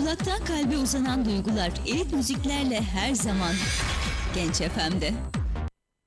Kulaktan kalbe uzanan duygular elit müziklerle her zaman Genç FM'de.